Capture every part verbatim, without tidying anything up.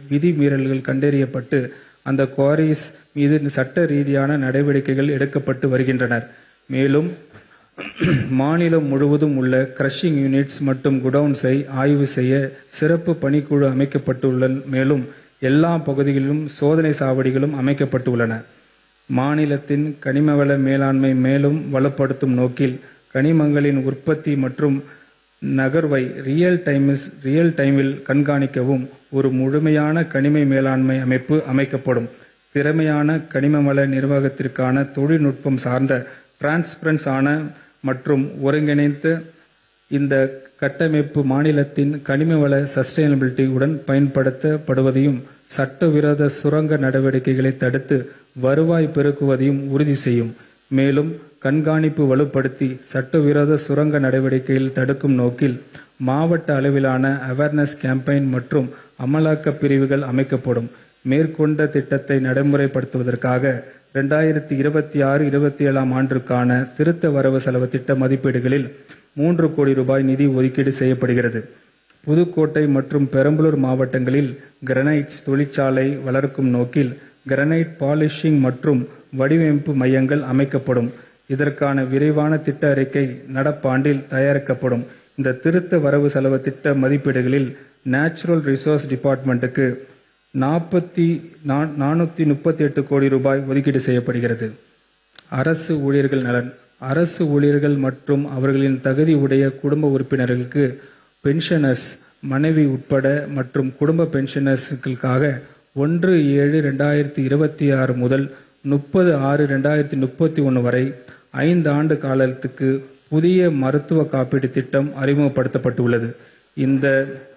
விதி மீறல்கள் கண்டறியப்பட்டு அந்த குவாரிஸ் மீது சட்ட ரீதியான நடவடிக்கைகள் எடுக்கப்பட்டு வருகின்றன. மேலும் மாநிலம் முழுவதும் உள்ள கிரஷிங் யூனிட்ஸ் மற்றும் குடவுன்ஸை ஆய்வு செய்ய சிறப்பு பணிக்குழு அமைக்கப்பட்டுள்ள. மேலும் எல்லா பகுதிகளிலும் சோதனை சாவடிகளும் அமைக்கப்பட்டுள்ளன. மாநிலத்தின் கனிமவள மேலாண்மை மேலும் வலுப்படுத்தும் நோக்கில் கனிமங்களின் உற்பத்தி மற்றும் நகர்வை ரியல் ரியல் டைமில் கண்காணிக்கவும் ஒரு முழுமையான கனிம மேலாண்மை அமைப்பு அமைக்கப்படும். திறமையான கனிமவள நிர்வாகத்திற்கான தொழில்நுட்பம் சார்ந்த டிரான்ஸ்பரன்ஸ் ஆன மற்றும் ஒருங்கிணைந்த இந்த கட்டமைப்பு மாநிலத்தின் கனிமவள சஸ்டைனபிலிட்டி உடன் பயன்படுத்தப்படுவதையும் சட்டவிரோத சுரங்க நடவடிக்கைகளை தடுத்து வருவாய் பெருக்குவதையும் உறுதி செய்யும். மேலும் கண்காணிப்பு வலுப்படுத்தி சட்டவிரோத சுரங்க நடவடிக்கைகள் தடுக்கும் நோக்கில் மாவட்ட அளவிலான அவேர்னஸ் கேம்பெயின் மற்றும் அமலாக்க பிரிவுகள் அமைக்கப்படும். மேற்கொண்ட திட்டத்தை நடைமுறைப்படுத்துவதற்காக இரண்டாயிரத்தி இருபத்தி ஆறு இருபத்தி ஏழாம் ஆண்டிற்கான திருத்த வரவு செலவு திட்ட மதிப்பீடுகளில் மூன்று கோடி ரூபாய் நிதி ஒதுக்கீடு செய்யப்படுகிறது. புதுக்கோட்டை மற்றும் பெரம்பலூர் மாவட்டங்களில் கிரானைட்ஸ் தொழிற்சாலை வளர்க்கும் நோக்கில் கிரானைட் பாலிஷிங் மற்றும் வடிவமைப்பு மையங்கள் அமைக்கப்படும். இதற்கான விரைவான திட்ட அறிக்கை நடப்பாண்டில் தயாரிக்கப்படும். இந்த திருத்த வரவு செலவு திட்ட மதிப்பீடுகளில் நேச்சுரல் ரிசோர்ஸ் டிபார்ட்மெண்ட்டுக்கு நாற்பத்தி நானூற்றி முப்பத்தி எட்டு கோடி ரூபாய் ஒதுக்கீடு செய்யப்படுகிறது. அரசு ஊழியர்கள் நலன். அரசு ஊழியர்கள் மற்றும் அவர்களின் தகுதி உடைய குடும்ப உறுப்பினர்களுக்கு பென்ஷனர்ஸ் மனைவி உட்பட மற்றும் குடும்ப பென்ஷனர்களுக்காக ஒன்று ஏழு இரண்டாயிரத்தி இருபத்தி ஆறு முதல் முப்பது ஆறு இரண்டாயிரத்தி முப்பத்தி ஒன்று வரை ஐந்து ஆண்டு காலத்துக்கு புதிய மருத்துவ காப்பீடு திட்டம் அறிமுகப்படுத்தப்பட்டுள்ளது. இந்த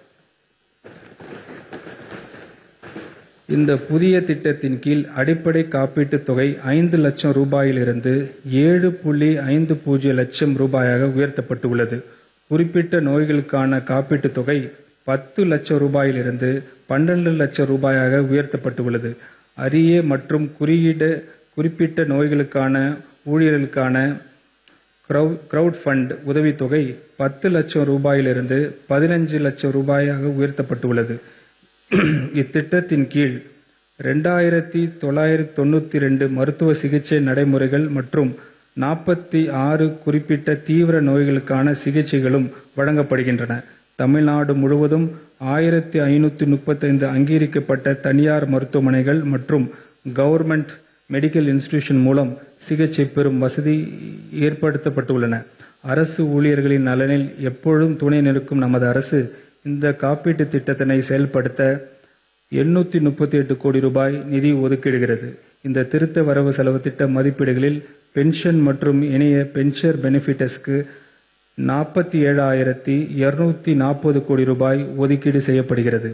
இந்த புதிய திட்டத்தின் கீழ் அடிப்படை காப்பீட்டுத் தொகை ஐந்து லட்சம் ரூபாயிலிருந்து ஏழு புள்ளி ஐந்து பூஜ்ஜியம் லட்சம் ரூபாயாக உயர்த்தப்பட்டுள்ளது. குறிப்பிட்ட நோய்களுக்கான காப்பீட்டுத் தொகை பத்து லட்சம் ரூபாயிலிருந்து பன்னிரண்டு லட்சம் ரூபாயாக உயர்த்தப்பட்டுள்ளது. அரிய மற்றும் குறியிட குறிப்பிட்ட நோய்களுக்கான ஊழியர்களுக்கான கிரவுட் ஃபண்ட் உதவித்தொகை பத்து லட்சம் ரூபாயிலிருந்து பதினைந்து லட்சம் ரூபாயாக உயர்த்தப்பட்டுள்ளது. இத்திட்டத்தின் கீழ் இரண்டாயிரத்தி தொள்ளாயிரத்தி தொண்ணூற்றி இரண்டு மருத்துவ சிகிச்சை நடைமுறைகள் மற்றும் நாற்பத்தி ஆறு குறிப்பிட்ட தீவிர நோய்களுக்கான சிகிச்சைகளும் வழங்கப்படுகின்றன. தமிழ்நாடு முழுவதும் ஆயிரத்தி ஐநூற்றி முப்பத்தைந்து அங்கீகரிக்கப்பட்ட தனியார் மருத்துவமனைகள் மற்றும் கவர்மெண்ட் மெடிக்கல் இன்ஸ்டிடியூஷன் மூலம் சிகிச்சை பெறும் வசதி ஏற்படுத்தப்பட்டுள்ளன. அரசு ஊழியர்களின் நலனில் எப்பொழுதும் துணை நிற்கும் நமது அரசு இந்த காப்பீட்டு திட்டத்தினை செயல்படுத்த எண்ணூற்றி முப்பத்தி எட்டு கோடி ரூபாய் நிதி ஒதுக்கிடுகிறது. இந்த திருத்த வரவு செலவு திட்ட மதிப்பீடுகளில் பென்ஷன் மற்றும் இணைய பென்ஷன் பெனிஃபிட்ஸ்க்கு நாற்பத்தி ஏழாயிரத்தி இருநூத்தி நாற்பது கோடி ரூபாய் ஒதுக்கீடு செய்யப்படுகிறது.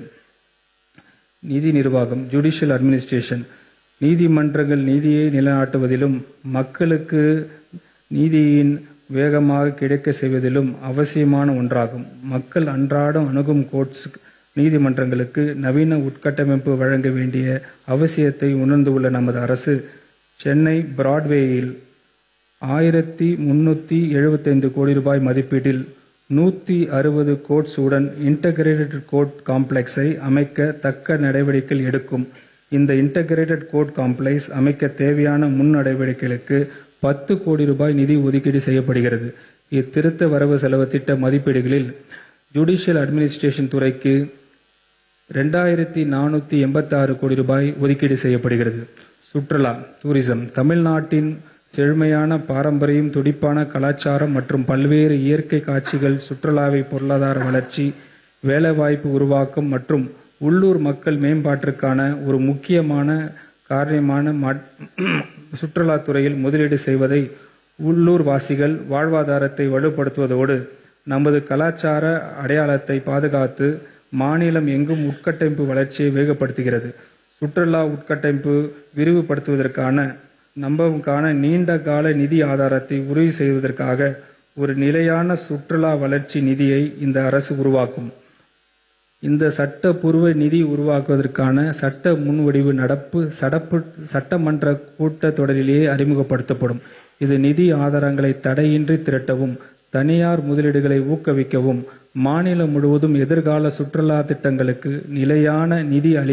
நிதி நிர்வாகம். Judicial administration. நீதிமன்றங்கள் நீதியை நிலைநாட்டுவதிலும் மக்களுக்கு நீதியின் வேகமாக கிடைக்க செய்வதிலும் அவசியமான ஒன்றாகும். மக்கள் அன்றாடம் அணுகும் கோர்ட்ஸ் நீதிமன்றங்களுக்கு நவீன உட்கட்டமைப்பு வழங்க வேண்டிய அவசியத்தை உணர்ந்துள்ள நமது அரசு சென்னை பிராட்வேயில் ஆயிரத்தி முன்னூற்றி எழுபத்தைந்து கோடி ரூபாய் மதிப்பீட்டில் நூற்றி அறுபது கோர்ட்ஸ் உடன் இன்டகிரேட்டட் கோர்ட் காம்ப்ளெக்ஸை அமைக்க தக்க நடவடிக்கைகள் எடுக்கும். இந்த இன்டகிரேட்டட் கோர்ட் காம்ப்ளெக்ஸ் அமைக்க தேவையான முன் நடவடிக்கைகளுக்கு பத்து கோடி ரூபாய் நிதி ஒதுக்கீடு செய்யப்படுகிறது. இத்திருத்த வரவு செலவு திட்ட மதிப்பீடுகளில் ஜுடிஷியல் அட்மினிஸ்ட்ரேஷன் துறைக்கு இரண்டாயிரத்தி நானூற்றி எண்பத்தி ஆறு கோடி ரூபாய் ஒதுக்கீடு செய்யப்படுகிறது. சுற்றுலா டூரிசம். தமிழ்நாட்டின் செழுமையான பாரம்பரியம், துடிப்பான கலாச்சாரம் மற்றும் பல்வேறு இயற்கை காட்சிகள் சுற்றுலாவை பொருளாதார வளர்ச்சி, வேலைவாய்ப்பு உருவாக்கம் மற்றும் உள்ளூர் மக்கள் மேம்பாட்டிற்கான ஒரு முக்கியமான காரணமான சுற்றுலாத்துறையில் முதலீடு செய்வதை உள்ளூர் வாசிகள் வாழ்வாதாரத்தை வலுப்படுத்துவதோடு நமது கலாச்சார அடையாளத்தை பாதுகாத்து மாநிலம் எங்கும் உட்கட்டமைப்பு வளர்ச்சியை வேகப்படுத்துகிறது. சுற்றுலா உட்கட்டமைப்பு விரிவுபடுத்துவதற்கான நம்பகமான நீண்ட கால நிதி ஆதாரத்தை உறுதி செய்வதற்காக ஒரு நிலையான சுற்றுலா வளர்ச்சி நிதியை இந்த அரசு உருவாக்கும். இந்த சட்டப்பூர்வ நிதி உருவாக்குவதற்கான சட்ட முன்வடிவு நடப்பு சடப்பு சட்டமன்ற கூட்டத் தொடரிலேயே அறிமுகப்படுத்தப்படும். இது நிதி ஆதாரங்களை தடையின்றி திரட்டவும், தனியார் முதலீடுகளை ஊக்குவிக்கவும், மாநிலம் முழுவதும் எதிர்கால சுற்றுலா திட்டங்களுக்கு நிலையான நிதி அளி